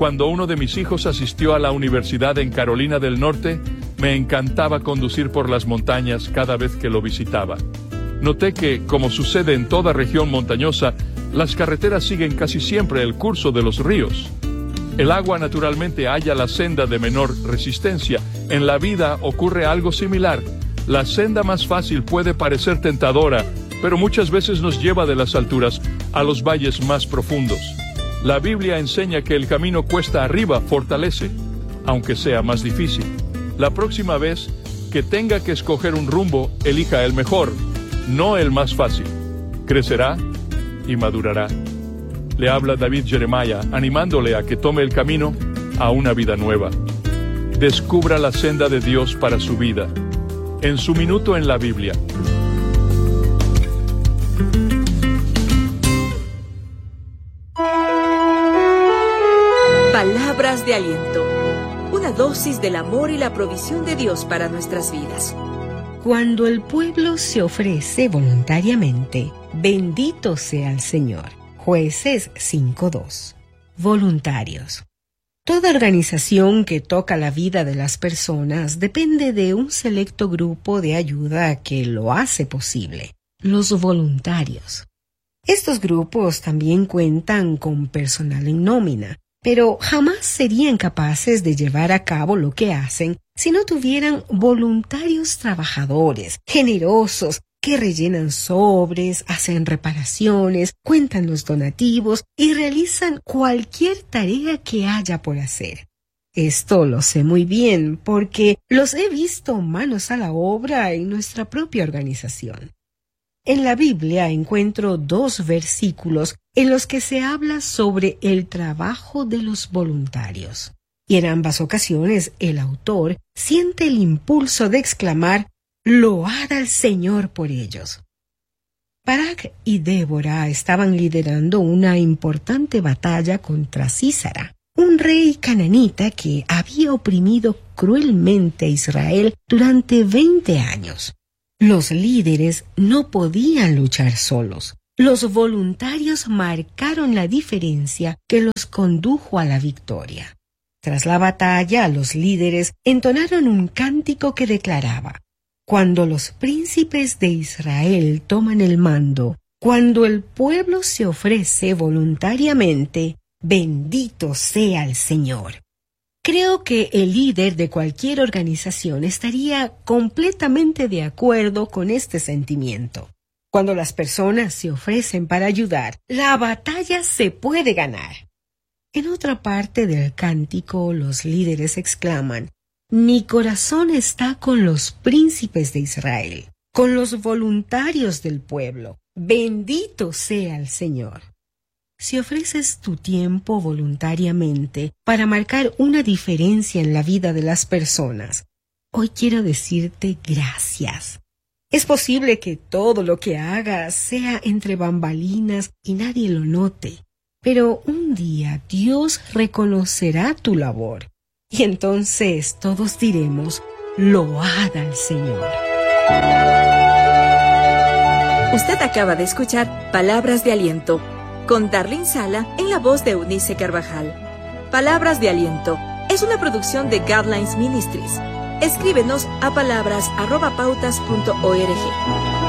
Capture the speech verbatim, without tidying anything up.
Cuando uno de mis hijos asistió a la universidad en Carolina del Norte, me encantaba conducir por las montañas cada vez que lo visitaba. Noté que, como sucede en toda región montañosa, las carreteras siguen casi siempre el curso de los ríos. El agua naturalmente halla la senda de menor resistencia. En la vida ocurre algo similar. La senda más fácil puede parecer tentadora, pero muchas veces nos lleva de las alturas a los valles más profundos. La Biblia enseña que el camino cuesta arriba fortalece, aunque sea más difícil. La próxima vez que tenga que escoger un rumbo, elija el mejor, no el más fácil. Crecerá y madurará. Le habla David Jeremiah, animándole a que tome el camino a una vida nueva. Descubra la senda de Dios para su vida. En su minuto en la Biblia. Palabras de aliento. Una dosis del amor y la provisión de Dios para nuestras vidas. Cuando el pueblo se ofrece voluntariamente, bendito sea el Señor. Jueces cinco dos. Voluntarios. Toda organización que toca la vida de las personas depende de un selecto grupo de ayuda que lo hace posible, los voluntarios. Estos grupos también cuentan con personal en nómina, pero jamás serían capaces de llevar a cabo lo que hacen si no tuvieran voluntarios trabajadores, generosos, que rellenan sobres, hacen reparaciones, cuentan los donativos y realizan cualquier tarea que haya por hacer. Esto lo sé muy bien porque los he visto manos a la obra en nuestra propia organización. En la Biblia encuentro dos versículos en los que se habla sobre el trabajo de los voluntarios. Y en ambas ocasiones el autor siente el impulso de exclamar: «Load al Señor por ellos». Barak y Débora estaban liderando una importante batalla contra Sísara, un rey cananita que había oprimido cruelmente a Israel durante veinte años. Los líderes no podían luchar solos. Los voluntarios marcaron la diferencia que los condujo a la victoria. Tras la batalla, los líderes entonaron un cántico que declaraba: «Cuando los príncipes de Israel toman el mando, cuando el pueblo se ofrece voluntariamente, bendito sea el Señor». Creo que el líder de cualquier organización estaría completamente de acuerdo con este sentimiento. Cuando las personas se ofrecen para ayudar, la batalla se puede ganar. En otra parte del cántico, los líderes exclaman: «Mi corazón está con los príncipes de Israel, con los voluntarios del pueblo. Bendito sea el Señor». Si ofreces tu tiempo voluntariamente para marcar una diferencia en la vida de las personas, hoy quiero decirte gracias. Es posible que todo lo que hagas sea entre bambalinas y nadie lo note, pero un día Dios reconocerá tu labor y entonces todos diremos: «Load al Señor». Usted acaba de escuchar Palabras de Aliento con Darlene Sala en la voz de Eunice Carvajal. Palabras de Aliento es una producción de Godlines Ministries. Escríbenos a palabras arroba pautas punto org.